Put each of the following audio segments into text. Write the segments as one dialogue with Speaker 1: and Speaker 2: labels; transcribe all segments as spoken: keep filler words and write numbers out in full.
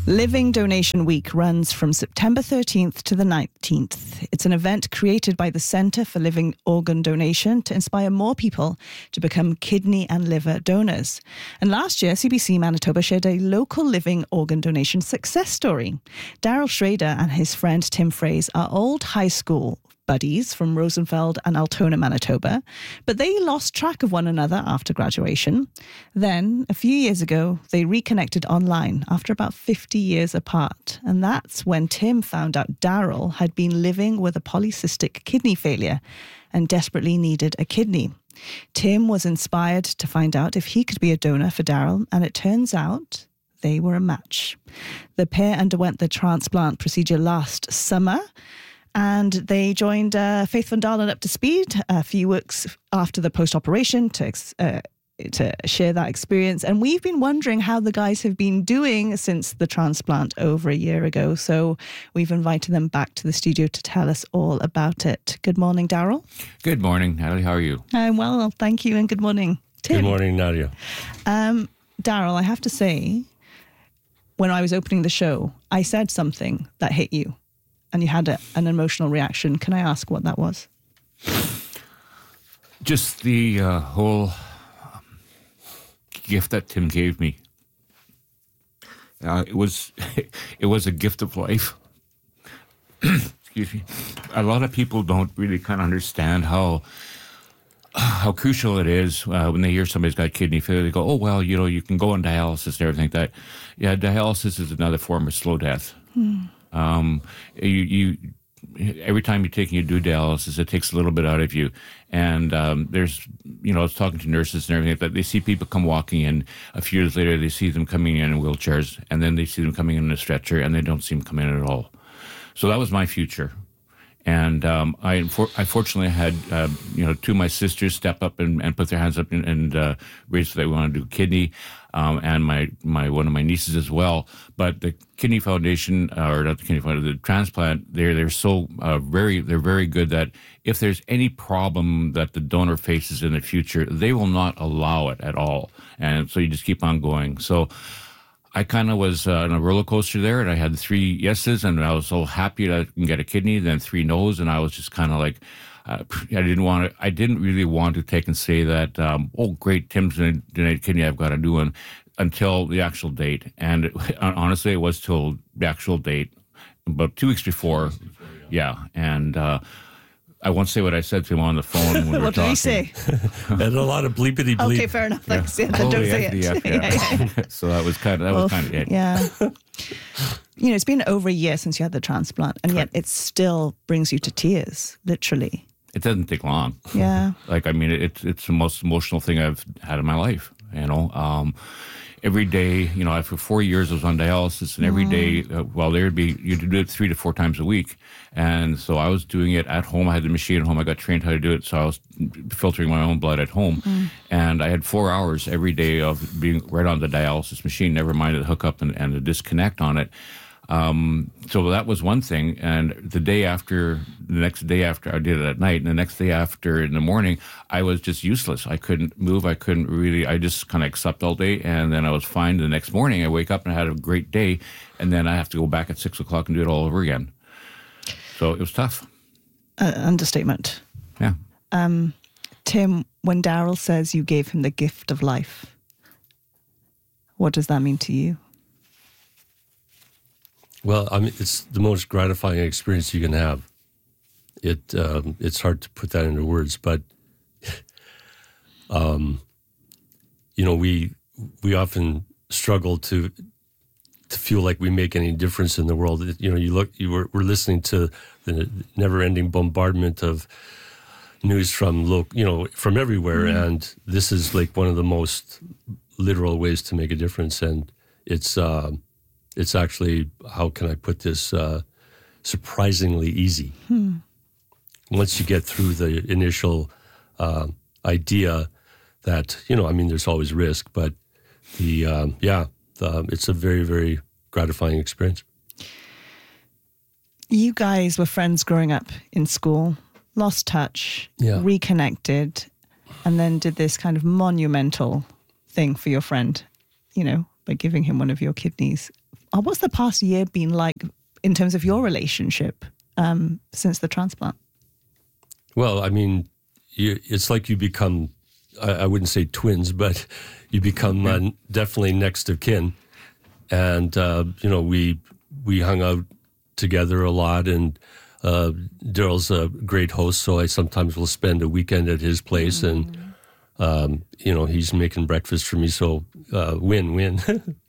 Speaker 1: Living Donation Week runs from September thirteenth to the nineteenth. It's an event created by the Centre for Living Organ Donation to inspire more people to become kidney and liver donors. And last year, C B C Manitoba shared a local living organ donation success story. Daryl Schrader and his friend Tim Fraze are old high school buddies from Rosenfeld and Altona, Manitoba, but they lost track of one another after graduation. Then, a few years ago, they reconnected online after about fifty years apart. And that's when Tim found out Daryl had been living with a polycystic kidney failure and desperately needed a kidney. Tim was inspired to find out if he could be a donor for Daryl, and it turns out they were a match. The pair underwent the transplant procedure last summer, and they joined uh, Faith Van Dalen up to speed a few weeks after the post-operation to uh, to share that experience. And we've been wondering how the guys have been doing since the transplant over a year ago. So we've invited them back to the studio to tell us all about it. Good morning, Daryl.
Speaker 2: Good morning, Natalie. How are you?
Speaker 1: I'm well, thank you, and good morning, Tim.
Speaker 3: Good morning, Nadia.
Speaker 1: Um, Daryl, I have to say, when I was opening the show, I said something that hit you, and you had a, an emotional reaction. Can I ask what that was?
Speaker 2: Just the uh, whole um, gift that Tim gave me. Uh, it was it was a gift of life. Excuse me. A lot of people don't really kind of understand how how crucial it is uh, when they hear somebody's got kidney failure. They go, "Oh well, you know, you can go on dialysis and everything like that." Yeah, dialysis is another form of slow death. Hmm. Um, you, you, every time you're taking you do dialysis, it takes a little bit out of you. And, um, there's, you know, I was talking to nurses and everything like that. They see people come walking in. A few years later, they see them coming in in wheelchairs, and then they see them coming in in a stretcher, and they don't see them come in at all. So that was my future. And, um, I, I fortunately had, uh, you know, two of my sisters step up and, and put their hands up and, and uh, raise that they want to do kidney. Um, and my, my one of my nieces as well. But the Kidney Foundation, uh, or not the Kidney Foundation, the transplant, they're they're so uh, very they're very good that if there's any problem that the donor faces in the future, they will not allow it at all. And so you just keep on going. So I kind of was uh, on a roller coaster there, and I had three yeses, and I was so happy that I can get a kidney. Then three no's, and I was just kind of like. Uh, I didn't want to. I didn't really want to take and say that. Um, oh, great, Tim's donated kidney. I've got a new one until the actual date. And it, honestly, it was till the actual date, about two weeks before. Yeah, and uh, I won't say what I said to him on the phone when we were
Speaker 1: what
Speaker 2: talking.
Speaker 1: What did he say?
Speaker 3: And a lot of bleepity bleep.
Speaker 1: Okay, fair enough.
Speaker 2: Yeah.
Speaker 1: Thanks. Yeah,
Speaker 2: Oh,
Speaker 1: don't
Speaker 2: yeah,
Speaker 1: say it.
Speaker 2: yeah, yeah. Yeah. So that was kind of that
Speaker 1: well,
Speaker 2: was kind of it.
Speaker 1: Yeah. You know, it's been over a year since you had the transplant, and yet it still brings you to tears, literally.
Speaker 2: It doesn't take long.
Speaker 1: Yeah.
Speaker 2: Like, I mean, it's it's the most emotional thing I've had in my life, you know. Um, every day, you know, for four years I was on dialysis, and every day, uh, well, there'd be, you'd do it three to four times a week. And so I was doing it at home. I had the machine at home. I got trained how to do it. So I was filtering my own blood at home. Mm. And I had four hours every day of being right on the dialysis machine, never mind the hookup and, and the disconnect on it. Um, so that was one thing. And the day after, the next day after, I did it at night, and the next day after in the morning, I was just useless. I couldn't move. I couldn't really, I just kind of accept all day. And then I was fine. The next morning, I wake up and I had a great day. And then I have to go back at six o'clock and do it all over again. So it was tough.
Speaker 1: Uh, understatement.
Speaker 2: Yeah.
Speaker 1: Um, Tim, when Daryl says you gave him the gift of life, what does that mean to you?
Speaker 3: Well, I mean, it's the most gratifying experience you can have. It um, it's hard to put that into words, but um, you know, we we often struggle to to feel like we make any difference in the world. You know, you look, you were we're listening to the never-ending bombardment of news from local, you know, from everywhere, mm-hmm. and this is like one of the most literal ways to make a difference, and it's. Uh, It's actually, how can I put this, uh, surprisingly easy. Hmm. Once you get through the initial uh, idea that, you know, I mean, there's always risk, but the, um, yeah, the, it's a very, very gratifying experience.
Speaker 1: You guys were friends growing up in school, lost touch,
Speaker 3: yeah.
Speaker 1: reconnected, and then did this kind of monumental thing for your friend, you know, by giving him one of your kidneys. uh, what's the past year been like in terms of your relationship um, since the transplant?
Speaker 3: Well, I mean, you, it's like you become, I, I wouldn't say twins, but you become uh, definitely next of kin. And, uh, you know, we we hung out together a lot, and uh, Daryl's a great host, so I sometimes will spend a weekend at his place, mm. and, um, you know, he's making breakfast for me, so uh, win-win.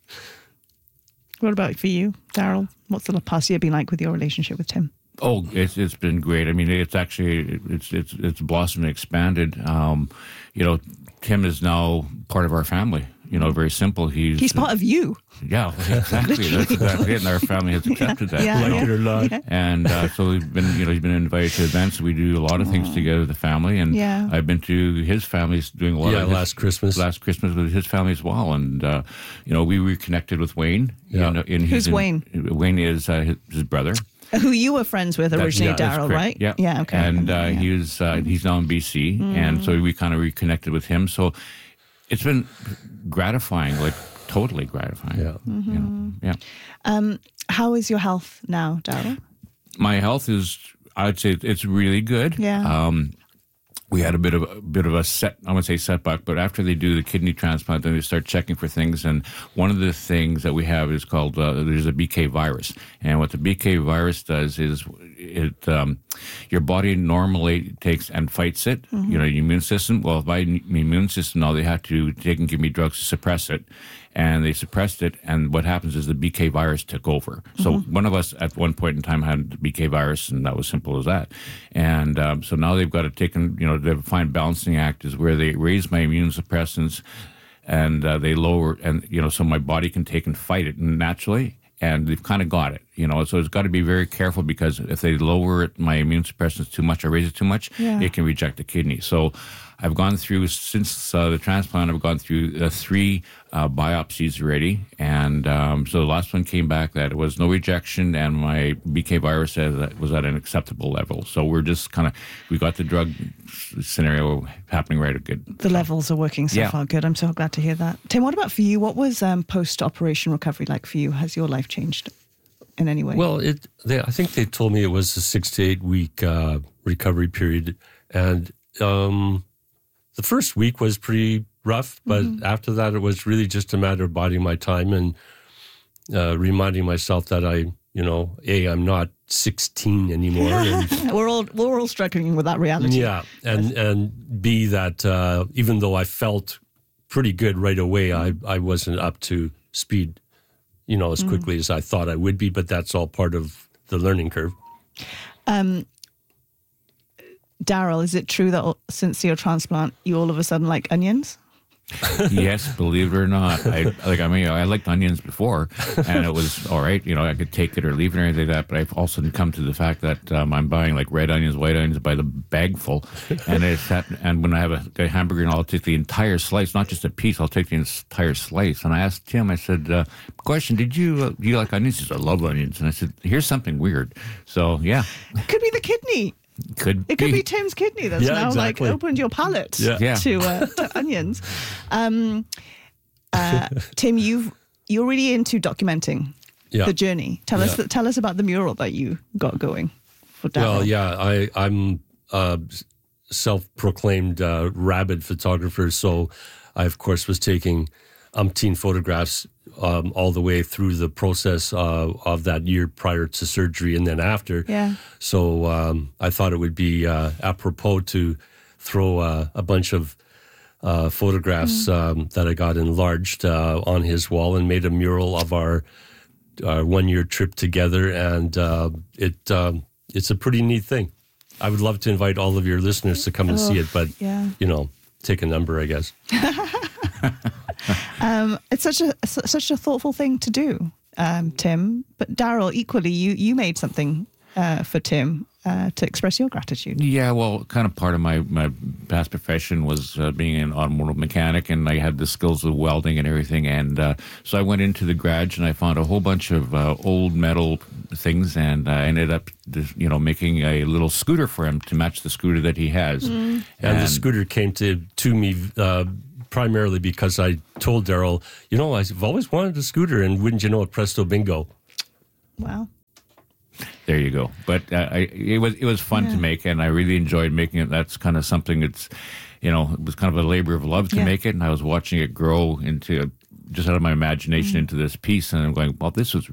Speaker 1: What about for you, Daryl? What's the past year been like with your relationship with Tim?
Speaker 2: Oh, it's it's been great. I mean, it's actually it's it's it's blossomed and expanded. Um, you know, Tim is now part of our family. You know, very simple. He's
Speaker 1: he's part of you.
Speaker 2: Yeah, exactly. That's exactly it. And our family has accepted
Speaker 1: yeah,
Speaker 2: that.
Speaker 1: yeah,
Speaker 3: like
Speaker 1: yeah.
Speaker 3: it or not.
Speaker 1: Yeah.
Speaker 2: And uh, so we've been, you know, he's been invited to events. We do a lot of things together, the family. And
Speaker 1: Yeah.
Speaker 2: I've been to his family, doing a lot
Speaker 3: Yeah,
Speaker 2: of his,
Speaker 3: last Christmas.
Speaker 2: last Christmas with his family as well. And uh, you know, we reconnected with Wayne.
Speaker 3: Yeah.
Speaker 2: You know, in
Speaker 1: Who's
Speaker 2: his, in,
Speaker 1: Wayne?
Speaker 2: Wayne is uh, his, his brother.
Speaker 1: Who you were friends with originally,
Speaker 3: yeah, that's
Speaker 1: Daryl,
Speaker 2: Correct.
Speaker 1: right?
Speaker 2: Yeah,
Speaker 1: Yeah. Okay.
Speaker 2: And uh,
Speaker 1: yeah.
Speaker 2: he was uh, he's now in B C, and so we kind of reconnected with him. So it's been gratifying, like totally gratifying.
Speaker 3: Yeah.
Speaker 1: Mm-hmm.
Speaker 2: You know? Yeah.
Speaker 1: Um, how is your health now, Daryl?
Speaker 2: My health is, I'd say, it's really good.
Speaker 1: Yeah.
Speaker 2: Um, we had a bit of a bit of a set, I wouldn't say setback, but after they do the kidney transplant, then they start checking for things. And one of the things that we have is called, uh, there's a B K virus. And what the B K virus does is it, um, your body normally takes and fights it, mm-hmm. you know, your immune system. Well, my immune system, now they had to take and give me drugs to suppress it. And they suppressed it, and what happens is the B K virus took over. So mm-hmm. one of us at one point in time had the B K virus, and that was simple as that. And um, so now they've got to take, and you know, the fine balancing act is where they raise my immune suppressants, and uh, they lower, and you know, so my body can take and fight it naturally. And they've kind of got it, you know. So it's got to be very careful, because if they lower it, my immune suppressants too much or raise it too much,
Speaker 1: yeah.
Speaker 2: it can reject the kidney. So I've gone through, since uh, the transplant, I've gone through uh, three uh, biopsies already. And um, so the last one came back that it was no rejection, and my B K virus was at an acceptable level. So we're just kind of, we got the drug scenario happening right good.
Speaker 1: The levels are working so
Speaker 2: Yeah.
Speaker 1: far. Good. I'm so glad to hear that. Tim, what about for you? What was um, post-operation recovery like for you? Has your life changed in any way?
Speaker 3: Well, it. They, I think they told me it was a six to eight week uh, recovery period, and um, the first week was pretty rough. But mm-hmm. after that, it was really just a matter of biding my time and uh, reminding myself that I, you know, A, I'm not sixteen anymore, and
Speaker 1: we're all we're all struggling with that reality.
Speaker 3: yeah, and and B, that uh, even though I felt pretty good right away, I I wasn't up to speed, you know, as quickly mm. as I thought I would be, but that's all part of the learning curve. Um,
Speaker 1: Daryl, is it true that since your transplant, you all of a sudden like onions?
Speaker 2: Yes, believe it or not. I like. I mean, I liked onions before, and it was all right. You know, I could take it or leave it or anything like that. But I've also come to the fact that um, I'm buying like red onions, white onions by the bagful, and it's that. And when I have a, a hamburger, and I'll take the entire slice, not just a piece. I'll take the entire slice. And I asked Tim. I said, uh, "Question: Did you uh, do you like onions?" He said, "I love onions." And I said, "Here's something weird." So yeah,
Speaker 1: could be the kidney.
Speaker 2: Could
Speaker 1: it could
Speaker 2: be.
Speaker 1: be Tim's kidney that's
Speaker 3: yeah,
Speaker 1: now
Speaker 3: exactly.
Speaker 1: like opened your palate
Speaker 3: yeah.
Speaker 2: Yeah.
Speaker 1: to uh, to onions. Um, uh, Tim, you've you're really into documenting
Speaker 3: yeah.
Speaker 1: the journey. Tell us
Speaker 3: yeah.
Speaker 1: tell us about the mural that you got going for Daryl.
Speaker 3: Well, yeah, I I'm a self-proclaimed uh, rabid photographer, so I of course was taking umpteen photographs um, all the way through the process uh, of that year prior to surgery and then after.
Speaker 1: Yeah.
Speaker 3: So um, I thought it would be uh, apropos to throw uh, a bunch of uh, photographs mm. um, that I got enlarged uh, on his wall and made a mural of our, our one-year trip together, and uh, it um, it's a pretty neat thing. I would love to invite all of your listeners to come and
Speaker 1: oh,
Speaker 3: see it, but,
Speaker 1: yeah.
Speaker 3: you know, take a number, I guess.
Speaker 1: um, it's such a such a thoughtful thing to do, um, Tim. But Daryl, equally, you you made something uh, for Tim uh, to express your gratitude.
Speaker 2: Yeah, well, kind of part of my, my past profession was uh, being an automotive mechanic, and I had the skills of welding and everything. And uh, so I went into the garage and I found a whole bunch of uh, old metal things, and I ended up, you know, making a little scooter for him to match the scooter that he has. Mm.
Speaker 3: And, and the scooter came to to me. Uh, primarily because I told Daryl, you know, I've always wanted a scooter, and wouldn't you know it, presto bingo.
Speaker 1: Wow.
Speaker 2: There you go. But uh, I, it was it was fun
Speaker 1: Yeah.
Speaker 2: to make, and I really enjoyed making it. That's kind of something that's, you know, it was kind of a labor of love to
Speaker 1: Yeah.
Speaker 2: make it, and I was watching it grow into just out of my imagination
Speaker 1: Mm.
Speaker 2: into this piece, and I'm going, well, this was